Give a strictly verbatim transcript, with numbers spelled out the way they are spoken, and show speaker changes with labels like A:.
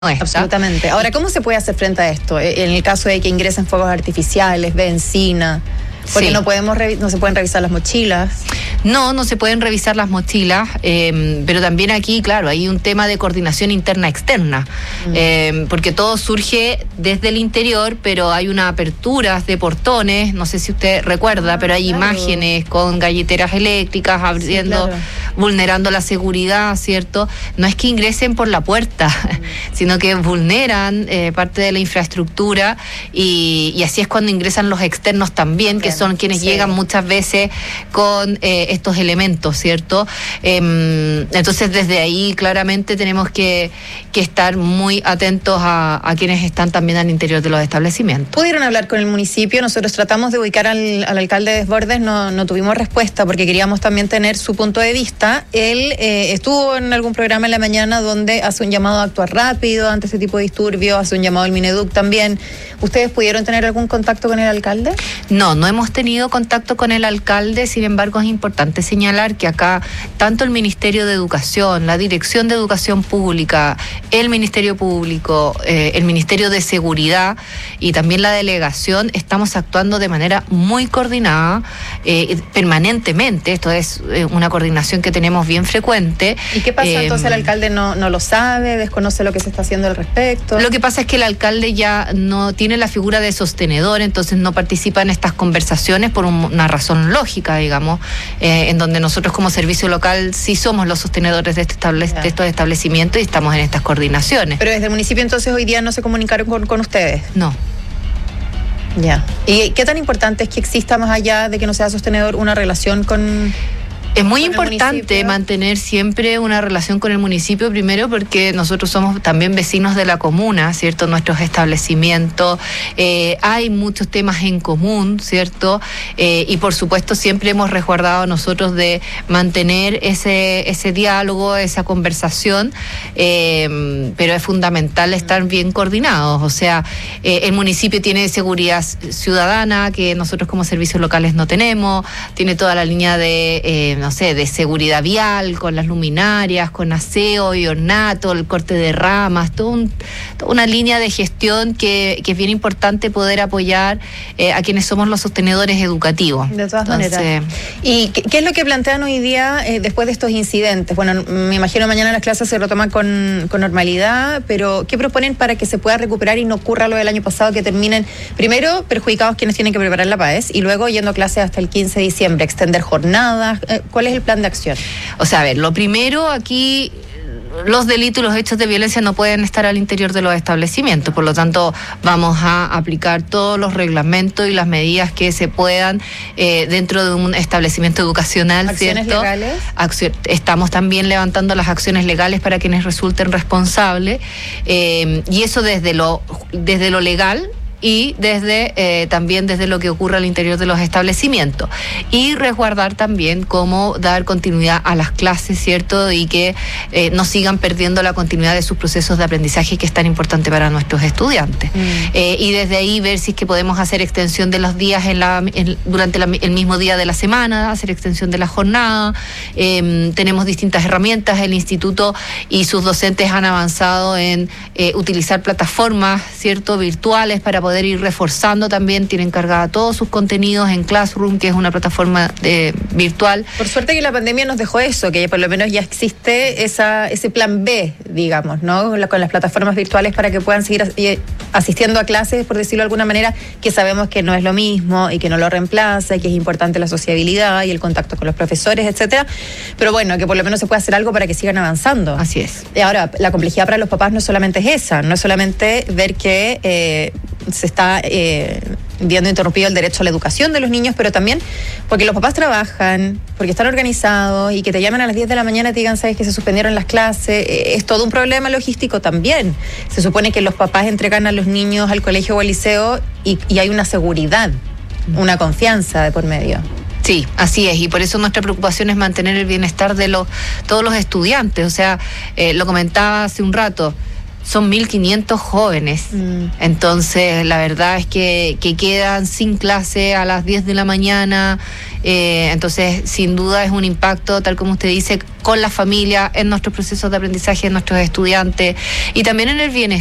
A: Esta.
B: Absolutamente. Ahora, ¿cómo se puede hacer frente a esto? En el caso de que ingresen fuegos artificiales, benzina, porque sí. no podemos revi- no se pueden revisar las mochilas.
A: No, no se pueden revisar las mochilas, eh, pero también aquí, claro, hay un tema de coordinación interna-externa, mm. eh, porque todo surge desde el interior, pero hay una apertura de portones, no sé si usted recuerda, ah, pero hay claro. imágenes con galleteras eléctricas abriendo, sí, claro. vulnerando la seguridad, ¿cierto? No es que ingresen por la puerta, mm. sino que vulneran eh, parte de la infraestructura y, y así es cuando ingresan los externos también, okay. que son quienes sí. llegan muchas veces con eh, estos elementos, ¿cierto? Eh, entonces desde ahí claramente tenemos que, que estar muy atentos a, a quienes están también al interior de los establecimientos.
B: ¿Pudieron hablar con el municipio? Nosotros tratamos de ubicar al, al alcalde Desbordes, no, no tuvimos respuesta porque queríamos también tener su punto de vista. Él eh, estuvo en algún programa en la mañana donde hace un llamado a actuar rápido ante ese tipo de disturbios, hace un llamado al Mineduc también. ¿Ustedes pudieron tener algún contacto con el alcalde?
A: No, no hemos tenido contacto con el alcalde, sin embargo es importante señalar que acá tanto el Ministerio de Educación, la Dirección de Educación Pública, el Ministerio Público, eh, el Ministerio de Seguridad y también la delegación estamos actuando de manera muy coordinada, eh, permanentemente. Esto es eh, una coordinación que tenemos bien frecuente.
B: ¿Y qué pasa eh, entonces? ¿El alcalde no, no lo sabe, desconoce lo que se está haciendo al respecto?
A: Lo que pasa es que el alcalde ya no tiene la figura de sostenedor, entonces no participa en estas conversaciones por un, una razón lógica, digamos, eh, en donde nosotros como servicio local sí somos los sostenedores de, este estable, de estos establecimientos y estamos en estas coordinaciones.
B: Pero desde el municipio entonces hoy día no se comunicaron con, con ustedes.
A: No.
B: Ya. ¿Y qué tan importante es que exista, más allá de que no sea sostenedor, una relación con...
A: Es muy importante mantener siempre una relación con el municipio, primero porque nosotros somos también vecinos de la comuna, ¿cierto? Nuestros establecimientos, eh, hay muchos temas en común, ¿cierto? Eh, y por supuesto siempre hemos resguardado nosotros de mantener ese, ese diálogo, esa conversación, eh, pero es fundamental estar bien coordinados. O sea, eh, el municipio tiene seguridad ciudadana que nosotros como servicios locales no tenemos, tiene toda la línea de... Eh, no sé, de seguridad vial, con las luminarias, con aseo y ornato, el corte de ramas, todo un, toda una línea de gestión que, que es bien importante poder apoyar eh, a quienes somos los sostenedores educativos.
B: De todas
A: Entonces,
B: maneras. ¿Y qué, qué es lo que plantean hoy día eh, después de estos incidentes? Bueno, me imagino mañana las clases se retoman con, con normalidad, pero ¿qué proponen para que se pueda recuperar y no ocurra lo del año pasado, que terminen primero perjudicados quienes tienen que preparar la PAES y luego yendo a clases hasta el quince de diciembre, extender jornadas? Eh, ¿Cuál es el plan de acción?
A: O sea, a ver, lo primero aquí, los delitos y los hechos de violencia no pueden estar al interior de los establecimientos, por lo tanto vamos a aplicar todos los reglamentos y las medidas que se puedan eh, dentro de un establecimiento educacional.
B: ¿Acciones
A: ¿cierto?
B: legales?
A: Accio- estamos también levantando las acciones legales para quienes resulten responsables, eh, y eso desde lo, desde lo legal y desde eh, también desde lo que ocurre al interior de los establecimientos, y resguardar también cómo dar continuidad a las clases, ¿cierto? Y que eh, no sigan perdiendo la continuidad de sus procesos de aprendizaje, que es tan importante para nuestros estudiantes. Mm. Eh, y desde ahí ver si es que podemos hacer extensión de los días en la, en, durante la, el mismo día de la semana, hacer extensión de la jornada. Eh, tenemos distintas herramientas, el instituto y sus docentes han avanzado en eh, utilizar plataformas, ¿cierto? Virtuales para poder poder ir reforzando también, tienen cargada todos sus contenidos en Classroom, que es una plataforma de, virtual.
B: Por suerte que la pandemia nos dejó eso, que por lo menos ya existe esa ese plan B, digamos, ¿no? La, con las plataformas virtuales para que puedan seguir asistiendo a clases, por decirlo de alguna manera, que sabemos que no es lo mismo y que no lo reemplaza y que es importante la sociabilidad y el contacto con los profesores, etcétera. Pero bueno, que por lo menos se pueda hacer algo para que sigan avanzando.
A: Así es.
B: Y ahora, la complejidad para los papás no solamente es esa, no es solamente ver que eh, se está eh, viendo interrumpido el derecho a la educación de los niños, pero también porque los papás trabajan, porque están organizados, y que te llamen a las diez de la mañana y te digan, sabes que se suspendieron las clases, eh, es todo un problema logístico también. Se supone que los papás entregan a los niños al colegio o al liceo y, y hay una seguridad, una confianza de por medio.
A: Sí, así es, y por eso nuestra preocupación es mantener el bienestar de los, todos los estudiantes. O sea, eh, lo comentaba hace un rato, son mil quinientos jóvenes. Mm. Entonces, la verdad es que, que quedan sin clase a las diez de la mañana. Eh, entonces, sin duda es un impacto, tal como usted dice, con la familia, en nuestros procesos de aprendizaje, en nuestros estudiantes y también en el bienestar